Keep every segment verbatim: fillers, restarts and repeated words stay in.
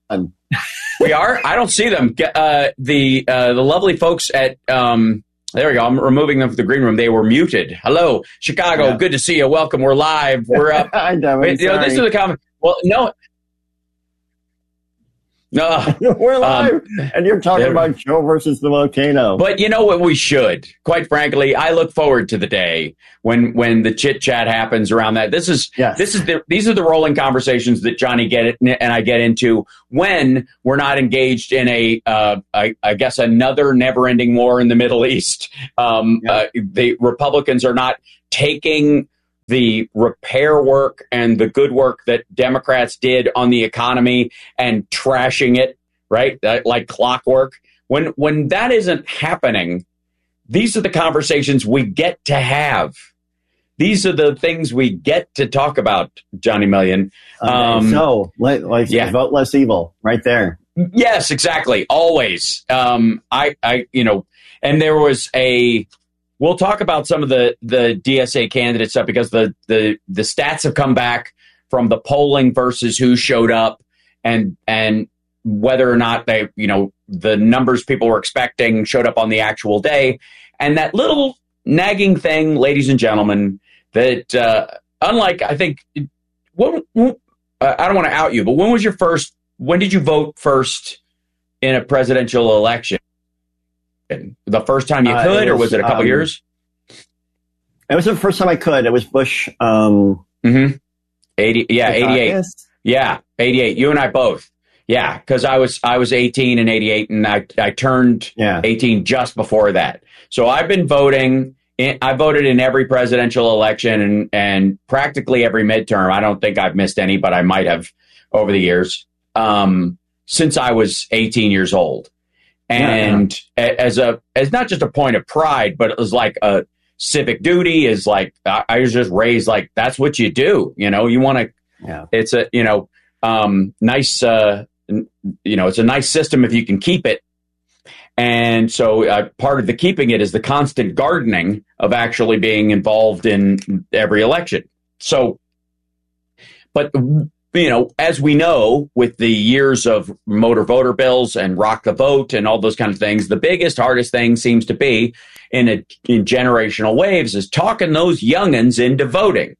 on. We are? I don't see them. Uh, the uh, the lovely folks at, um, there we go. I'm removing them from the green room. They were muted. Hello, Chicago. Yeah. Good to see you. Welcome. We're live. We're up. I know. Wait, you know, this is the comment. Well, no. No, we're live, um, and you're talking about Joe versus the volcano. But you know what? We should. Quite frankly, I look forward to the day when when the chit chat happens around that. This is yes. this is the these are the rolling conversations that Johnny get it and I get into when we're not engaged in a uh, I, I guess another never-ending war in the Middle East. Um, yeah. uh, the Republicans are not taking the repair work and the good work that Democrats did on the economy and trashing it, right? Like clockwork. When when that isn't happening, these are the conversations we get to have. These are the things we get to talk about, Johnny Million. Um, okay, so, like, like yeah. vote less evil, right there. Yes, exactly. Always. Um, I, I, you know, and there was a. We'll talk about some of the, the D S A candidate stuff because the, the, the stats have come back from the polling versus who showed up and and whether or not they, you know, the numbers people were expecting showed up on the actual day. And that little nagging thing, ladies and gentlemen, that uh, unlike, I think, when, when, uh, I don't want to out you, but when was your first, when did you vote first in a presidential election? The first time you could, uh, was, or was it a couple um, years? It was the first time I could. It was Bush. Um, mm-hmm. eighty, yeah, eighty-eight. Yeah, eighty-eight. You and I both. Yeah, because I was I was eighteen in eighty-eight, and I I turned yeah. eighteen just before that. So I've been voting. In, I voted in every presidential election and and practically every midterm. I don't think I've missed any, but I might have over the years um, since I was eighteen years old. And yeah, yeah. as a as not just a point of pride, but it was like a civic duty. Is like I was just raised like that's what you do. You know, you want to. Yeah. It's a you know um, nice uh, you know it's a nice system if you can keep it. And so uh, part of the keeping it is the constant gardening of actually being involved in every election. So, but. You know, as we know, with the years of motor voter bills and rock the vote and all those kind of things, the biggest, hardest thing seems to be in a, in generational waves is talking those youngins into voting.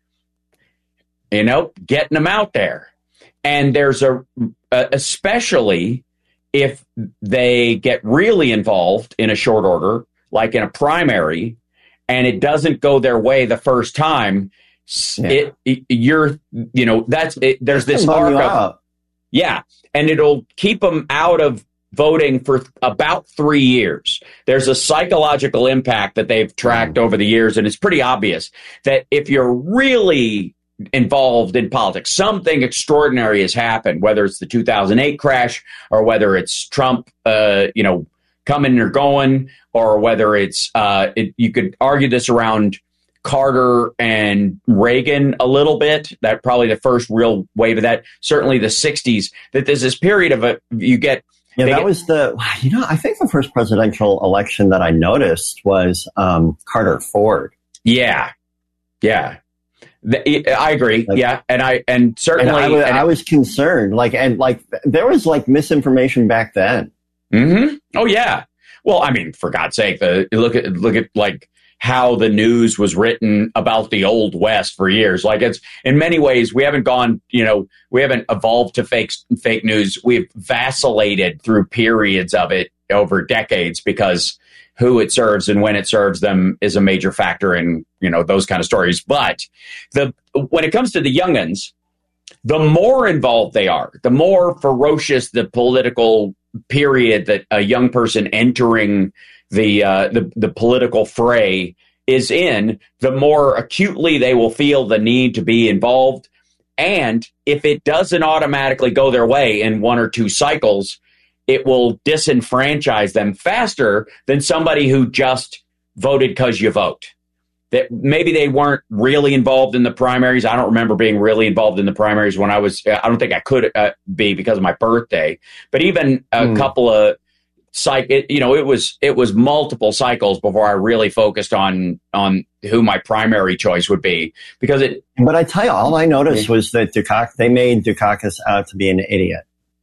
You know, getting them out there. And there's a, a especially if they get really involved in a short order, like in a primary, and it doesn't go their way the first time. Yeah. It, it you're you know that's it, there's this arc of, yeah, and it'll keep them out of voting for about three years. There's a psychological impact that they've tracked mm. over the years, and it's pretty obvious that if you're really involved in politics, something extraordinary has happened, whether it's the two thousand eight crash or whether it's Trump, uh, you know, coming or going, or whether it's uh, it, you could argue this around Carter and Reagan a little bit. That probably the first real wave of that. Certainly the sixties. That there's this period of a you get. Yeah, that get, was the. You know, I think the first presidential election that I noticed was um, Carter Ford. Yeah, yeah, the, I agree. Like, yeah, and I and certainly and I, was, and I was concerned. Like and like there was like misinformation back then. Mm-hmm. Oh yeah. Well, I mean, for God's sake, the look at look at like. how the news was written about the Old West for years. Like it's in many ways, we haven't gone, you know, we haven't evolved to fake, fake news. We've vacillated through periods of it over decades because who it serves and when it serves them is a major factor in, you know, those kind of stories. But the, when it comes to the youngins, the more involved they are, the more ferocious the political period that a young person entering the, uh, the the political fray is in, the more acutely they will feel the need to be involved. And if it doesn't automatically go their way in one or two cycles, it will disenfranchise them faster than somebody who just voted because you vote. That maybe they weren't really involved in the primaries. I don't remember being really involved in the primaries when I was, I don't think I could uh, be because of my birthday, but even a mm. couple of Psych, it, you know, it was it was multiple cycles before I really focused on on who my primary choice would be because it. But I tell you, all I noticed was that Dukakis, they made Dukakis out to be an idiot.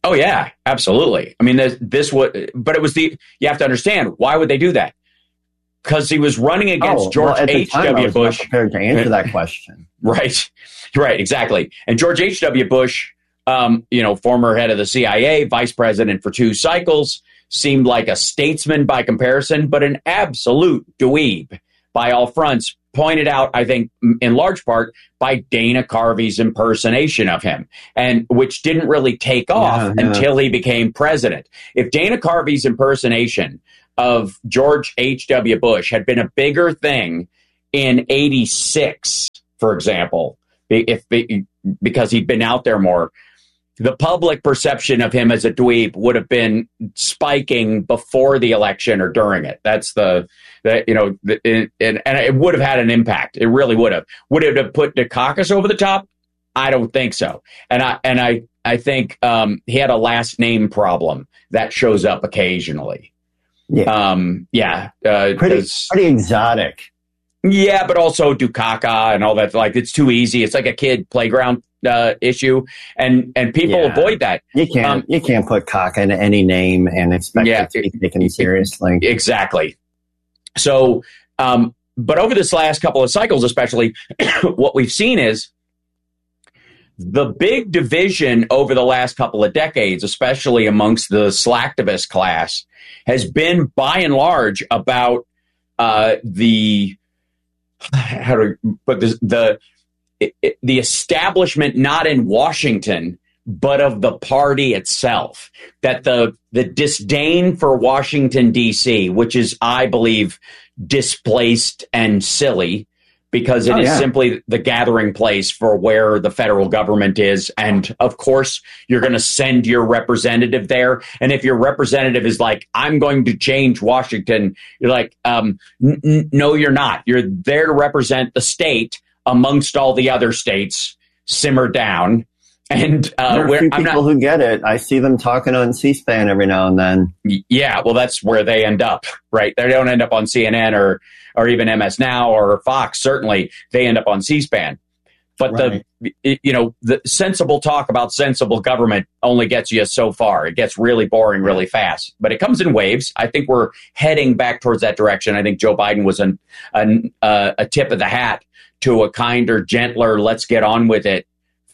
Oh, yeah, absolutely. I mean, this, this would, but it was the, you have to understand, why would they do that? Because he was running against oh, George well, H W. Bush. Not prepared to answer that question. Right, right, exactly. And George H W. Bush, um, you know, former head of the C I A, vice president for two cycles, seemed like a statesman by comparison, but an absolute dweeb by all fronts, pointed out, I think, in large part, by Dana Carvey's impersonation of him, and which didn't really take off yeah, yeah. until he became president. If Dana Carvey's impersonation of George H W. Bush had been a bigger thing in eighty-six, for example, if because he'd been out there more, the public perception of him as a dweeb would have been spiking before the election or during it. That's the, the you know, the, and, and it would have had an impact. It really would have. Would it have put Dukakis over the top? I don't think so. And I and I I think um, he had a last name problem that shows up occasionally. Yeah, um, yeah, uh, pretty pretty exotic. Yeah, but also Dukaka and all that. Like, it's too easy. It's like a kid playground uh, issue, and and people yeah. avoid that. You can't um, you can't put Kaka in any name and expect yeah, it to be taken seriously. Exactly. So, um, but over this last couple of cycles, especially, what we've seen is the big division over the last couple of decades, especially amongst the slacktivist class, has been by and large about uh, the how to put this the the establishment, not in Washington, but of the party itself. That the the disdain for Washington, D C, which is, I believe, displaced and silly, because it oh, is yeah. simply the gathering place for where the federal government is. And of course, you're going to send your representative there. And if your representative is like, I'm going to change Washington, you're like, um, n- n- no, you're not. You're there to represent the state amongst all the other states. Simmer down. And uh, there are a few people not, who get it. I see them talking on C-SPAN every now and then. Yeah, well, that's where they end up, right? They don't end up on C N N or or even M S Now or Fox. Certainly, they end up on C-SPAN. But right. the you know the sensible talk about sensible government only gets you so far. It gets really boring really fast. But it comes in waves. I think we're heading back towards that direction. I think Joe Biden was an, an uh, a tip of the hat to a kinder, gentler, let's get on with it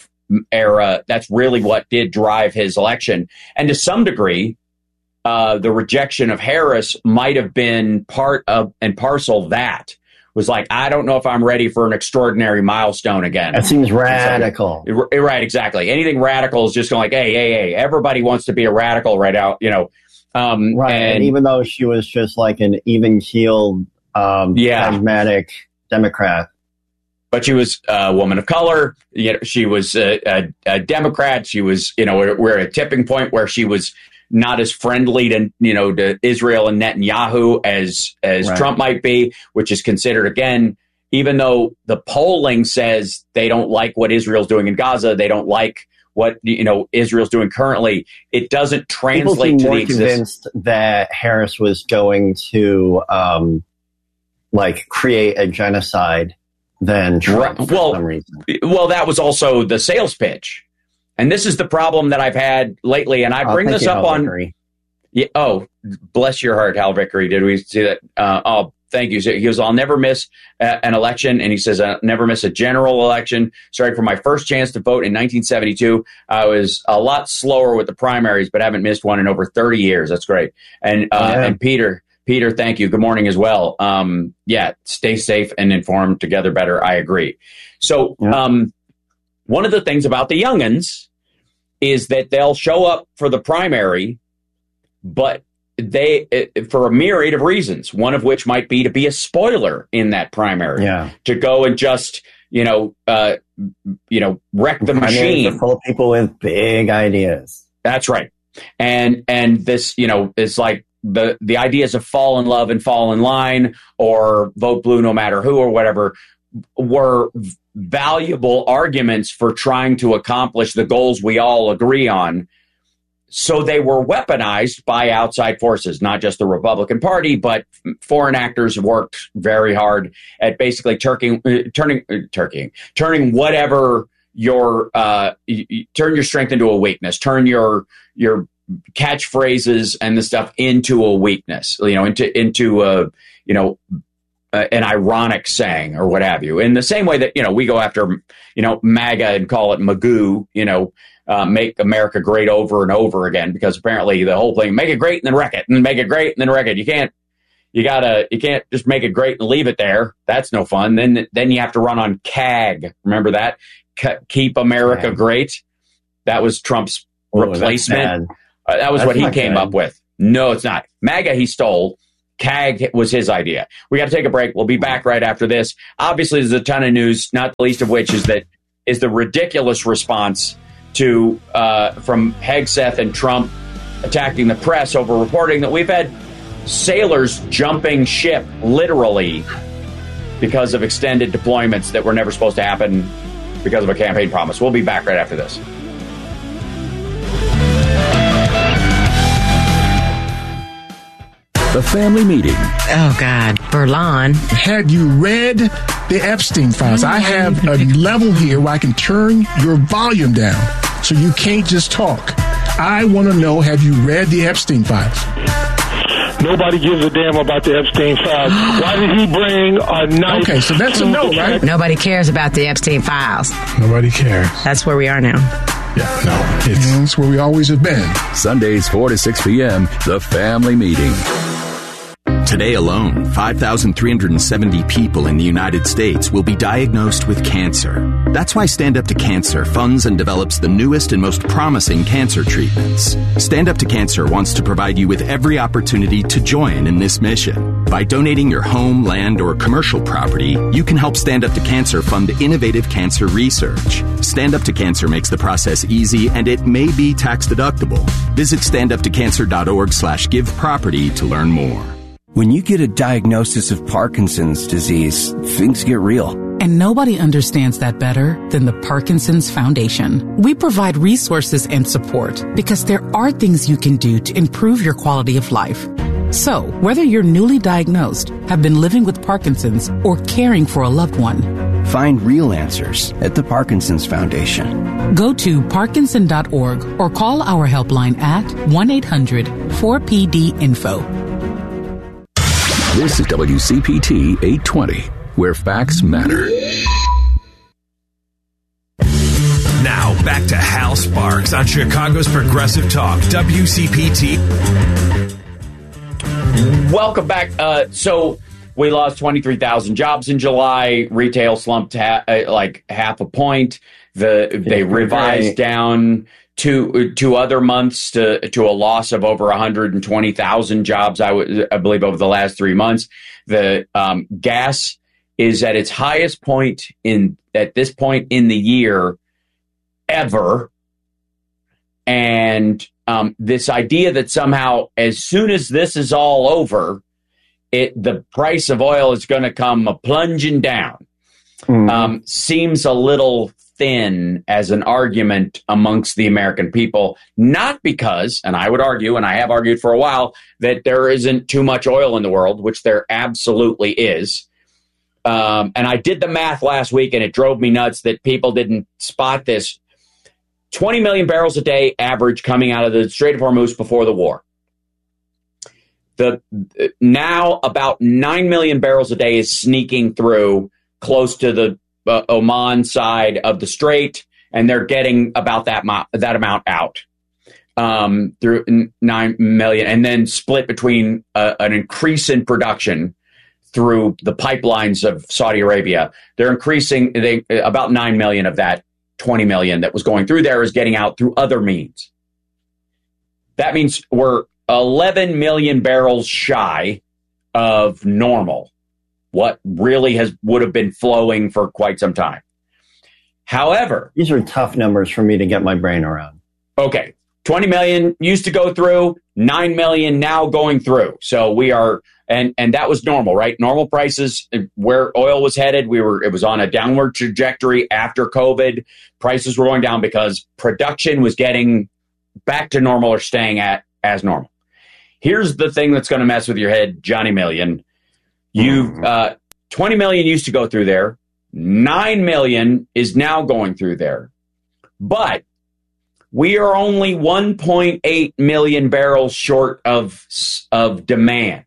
era. That's really what did drive his election. And to some degree, uh, the rejection of Harris might have been part of and parcel that. Was like, I don't know if I'm ready for an extraordinary milestone again. That seems radical. So, right, exactly. Anything radical is just going like, hey, hey, hey, everybody wants to be a radical right out, you know. Um, right, and, and even though she was just like an even-keeled, um, yeah. pragmatic Democrat. But she was a woman of color. You know, she was a, a, a Democrat. She was, you know, we're, we're at a tipping point where she was not as friendly to, you know, to Israel and Netanyahu as as right. Trump might be, which is considered, again, even though the polling says they don't like what Israel's doing in Gaza, they don't like what, you know, Israel's doing currently, it doesn't translate to the existence. People seem more convinced that Harris was going to, um, like, create a genocide than Trump for well, some reason. Well, that was also the sales pitch. And this is the problem that I've had lately. And I bring oh, this you, up Hal on. Vickery. Yeah, oh, bless your heart, Hal Vickery. Did we see that? Uh, oh, thank you. He goes, I'll never miss a, an election. And he says, I'll never miss a general election. Sorry, for my first chance to vote in nineteen seventy-two, I was a lot slower with the primaries, but haven't missed one in over thirty years. That's great. And uh, yeah. and Peter. Peter, thank you. Good morning as well. Um, yeah, stay safe and informed. Together better. I agree. So yeah. um, one of the things about the youngins is that they'll show up for the primary, but they for a myriad of reasons, one of which might be to be a spoiler in that primary, yeah. to go and just, you know, uh, you know, wreck the machine. Full of people with big ideas. That's right. And and this, you know, is like, The the ideas of fall in love and fall in line or vote blue no matter who or whatever were valuable arguments for trying to accomplish the goals we all agree on. So they were weaponized by outside forces, not just the Republican Party, but foreign actors worked very hard at basically turking, uh, turning, uh, turkeying, turning whatever your uh, you, you turn your strength into a weakness. Turn your your catchphrases and the stuff into a weakness. You know, into into a you know uh, an ironic saying or what have you. In the same way that you know we go after you know MAGA and call it Magoo. You know. Uh, make America great over and over again, because apparently the whole thing, make it great and then wreck it, and make it great and then wreck it. You can't, you gotta, you can't just make it great and leave it there. That's no fun. Then, then you have to run on C A G. Remember that? C- Keep America yeah. Great. That was Trump's oh, replacement. Uh, that was that's what he came good. up with. No, it's not. MAGA he stole. C A G was his idea. We got to take a break. We'll be back right after this. Obviously, there's a ton of news, not the least of which is that is the ridiculous response to uh, from Hegseth and Trump attacking the press over reporting that we've had sailors jumping ship literally because of extended deployments that were never supposed to happen because of a campaign promise. We'll be back right after this. The family meeting. Oh, God. Berlin. Had you read the Epstein files? I have a level here where I can turn your volume down so you can't just talk. I want to know, have you read the Epstein files? Nobody gives a damn about the Epstein files. Why did he bring a knife? Okay, so that's a no, right? Nobody cares about the Epstein files. Nobody cares. That's where we are now. Yeah, no, it's, it's where we always have been. Sundays, four to six p.m., The Family Meeting. Today alone, five thousand three hundred seventy people in the United States will be diagnosed with cancer. That's why Stand Up to Cancer funds and develops the newest and most promising cancer treatments. Stand Up to Cancer wants to provide you with every opportunity to join in this mission. By donating your home, land, or commercial property, you can help Stand Up to Cancer fund innovative cancer research. Stand Up to Cancer makes the process easy, and it may be tax deductible. Visit standuptocancer.org slash give property to learn more. When you get a diagnosis of Parkinson's disease, things get real. And nobody understands that better than the Parkinson's Foundation. We provide resources and support because there are things you can do to improve your quality of life. So, whether you're newly diagnosed, have been living with Parkinson's, or caring for a loved one, find real answers at the Parkinson's Foundation. Go to parkinson dot org or call our helpline at one eight hundred four P D info. This is W C P T eight twenty, where facts matter. Now, back to Hal Sparks on Chicago's Progressive Talk, W C P T. Welcome back. Uh, so we lost twenty-three thousand jobs in July. Retail slumped ha- uh, like half a point. The They revised down two two other months to to a loss of over one hundred twenty thousand jobs, I, w- I believe, over the last three months. The um, gas is at its highest point in at this point in the year ever. And um, this idea that somehow as soon as this is all over, it the price of oil is going to come a plunging down mm. um, seems a little thin as an argument amongst the American people, not because, and I would argue, and I have argued for a while, that there isn't too much oil in the world, which there absolutely is. Um, and I did the math last week, and it drove me nuts that people didn't spot this. twenty million barrels a day average coming out of the Strait of Hormuz before the war. The now about nine million barrels a day is sneaking through close to the uh, Oman side of the strait, and they're getting about that mo- that amount out um, through nine million, and then split between uh, an increase in production through the pipelines of Saudi Arabia. They're increasing they about nine million of that twenty million that was going through there is getting out through other means. That means we're eleven million barrels shy of normal, what really has would have been flowing for quite some time. However, these are tough numbers for me to get my brain around. Okay, twenty million used to go through, nine million now going through. So we are, and and that was normal, right? Normal prices, where oil was headed, we were it was on a downward trajectory after COVID. Prices were going down because production was getting back to normal or staying at as normal. Here's the thing that's going to mess with your head, Johnny Million. You uh, twenty million used to go through there. nine million is now going through there. But we are only one point eight million barrels short of, of demand,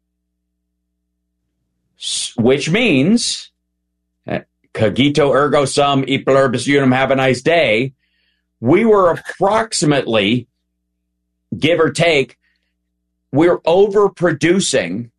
which means, cogito ergo sum e pluribus unum, have a nice day, we were approximately, give or take, we're overproducing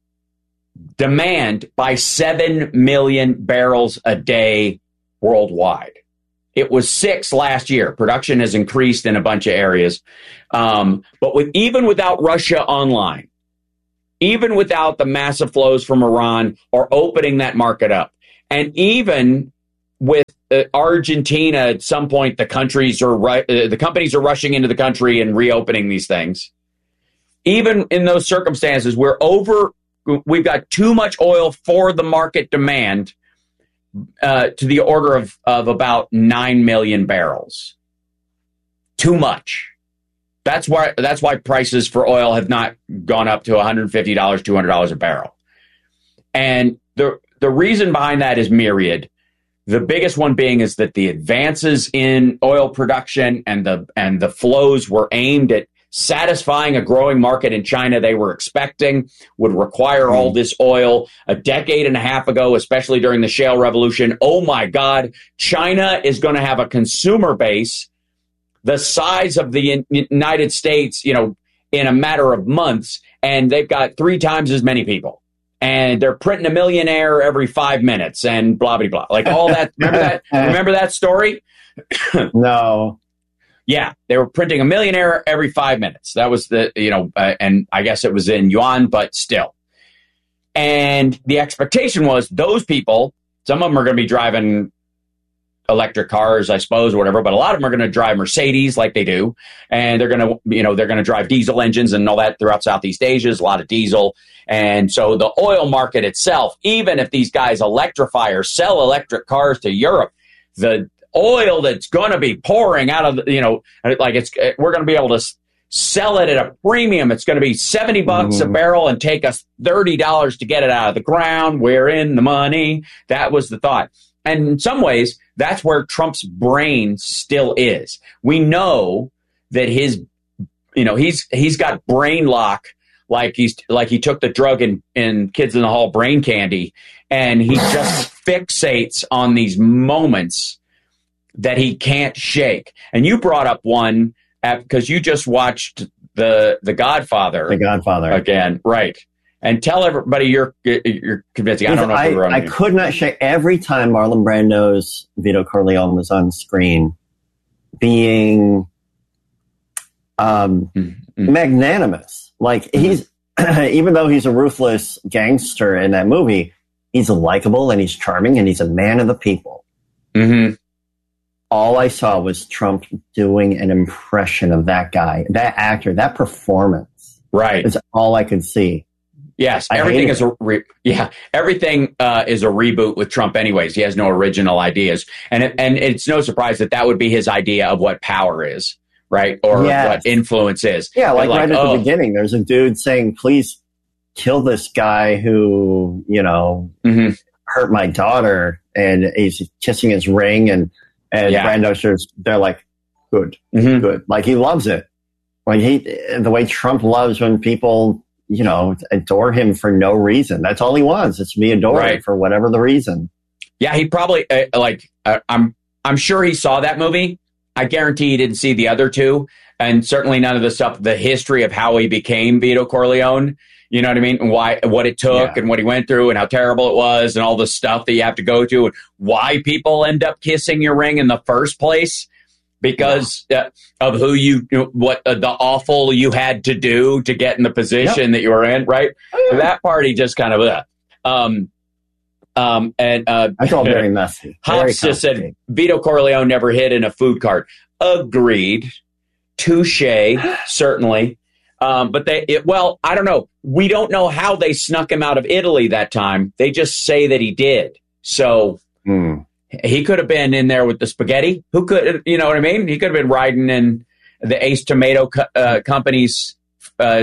demand by seven million barrels a day worldwide. It was six last year. Production has increased in a bunch of areas. Um, but with even without Russia online, even without the massive flows from Iran or opening that market up, and even with uh, Argentina, at some point, the countries are ru- uh, the companies are rushing into the country and reopening these things. Even in those circumstances, we're over. We've got too much oil for the market demand, uh, to the order of of about nine million barrels. Too much. That's why that's why prices for oil have not gone up to one hundred fifty dollars, two hundred dollars a barrel. And the the reason behind that is myriad. The biggest one being is that the advances in oil production and the and the flows were aimed at satisfying a growing market in China they were expecting would require all this oil. A decade and a half ago, especially during the shale revolution, oh my God, China is going to have a consumer base the size of the United States, you know, in a matter of months, and they've got three times as many people. And they're printing a millionaire every five minutes and blah, blah, blah. Like all that. Remember that? Remember that story? No. Yeah. They were printing a millionaire every five minutes. That was the, you know, uh, and I guess it was in yuan, but still. And the expectation was those people, some of them are going to be driving electric cars, I suppose, or whatever, but a lot of them are going to drive Mercedes like they do. And they're going to, you know, they're going to drive diesel engines and all that throughout Southeast Asia. There's a lot of diesel. And so the oil market itself, even if these guys electrify or sell electric cars to Europe, the oil that's going to be pouring out of, the, you know, like it's, we're going to be able to sell it at a premium. It's going to be seventy bucks mm. a barrel and take us thirty dollars to get it out of the ground. We're in the money. That was the thought. And in some ways, that's where Trump's brain still is. We know that his, you know, he's he's got brain lock, like he's like he took the drug in, in Kids in the Hall brain candy, and he just fixates on these moments that he can't shake. And you brought up one because you just watched the the Godfather, The Godfather again, right? And tell everybody you're you're convincing. I don't know if I, we're I could not shake every time Marlon Brando's Vito Corleone was on screen, being um, mm-hmm. magnanimous. Like mm-hmm. he's even though he's a ruthless gangster in that movie, he's likable and he's charming and he's a man of the people. Mm-hmm. All I saw was Trump doing an impression of that guy, that actor, that performance. Right, is all I could see. Yes, everything is a re- yeah, everything uh, is a reboot with Trump. Anyways, he has no original ideas, and it, and it's no surprise that that would be his idea of what power is, right, or yes. what influence is. Yeah, like, like right at oh. the beginning, there's a dude saying, "Please kill this guy who you know mm-hmm. hurt my daughter," and he's kissing his ring, and and yeah. Brando's just they're like, "Good, mm-hmm. good," like he loves it. Like he, the way Trump loves when people, you know, adore him for no reason. That's all he wants, is to be adored right. for whatever the reason. Yeah, he probably uh, like uh, I'm I'm sure he saw that movie. I guarantee he didn't see the other two, and certainly none of the stuff, the history of how he became Vito Corleone. You know what I mean? And why, what it took, yeah. and what he went through, and how terrible it was, and all the stuff that you have to go to, and why people end up kissing your ring in the first place. Because uh, of who you, what uh, the awful you had to do to get in the position yep. that you were in, right? Oh, yeah. That party just kind of, uh, um, um, and uh, that's all very messy. Hops just said Vito Corleone never hid in a food cart. Agreed, touche, certainly. Um, but they, it, well, I don't know. We don't know how they snuck him out of Italy that time. They just say that he did. So. Hmm. He could have been in there with the spaghetti. Who could, you know what I mean? He could have been riding in the Ace Tomato co- uh, Company's uh,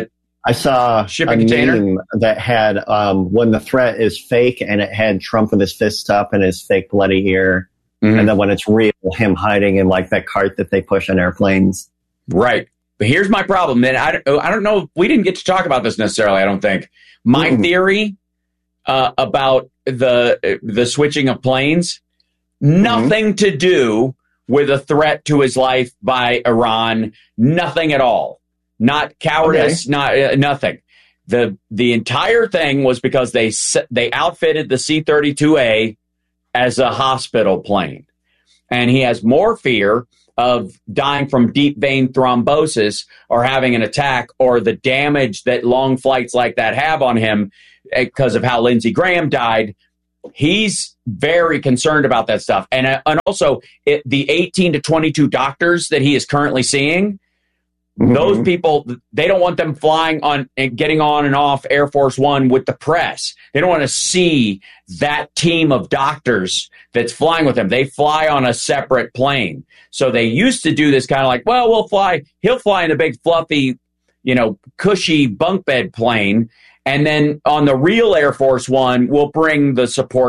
I saw shipping a container meme that had um, when the threat is fake, and it had Trump with his fists up and his fake bloody ear. Mm-hmm. And then when it's real, him hiding in like that cart that they push on airplanes. Right. But here's my problem. And I, I don't know. We didn't get to talk about this necessarily, I don't think. My mm. theory uh, about the the switching of planes, mm-hmm. nothing to do with a threat to his life by Iran. Nothing at all. Not cowardice, okay. not uh, nothing. The the entire thing was because they they outfitted the C thirty-two A as a hospital plane. And he has more fear of dying from deep vein thrombosis or having an attack or the damage that long flights like that have on him because of how Lindsey Graham died. He's very concerned about that stuff. And, uh, and also it, the eighteen to twenty-two doctors that he is currently seeing, mm-hmm. those people, they don't want them flying on and getting on and off Air Force One with the press. They don't want to see that team of doctors that's flying with them. They fly on a separate plane. So they used to do this kind of like, well, we'll fly. He'll fly in a big, fluffy, you know, cushy bunk bed plane. And then on the real Air Force One, we'll bring the support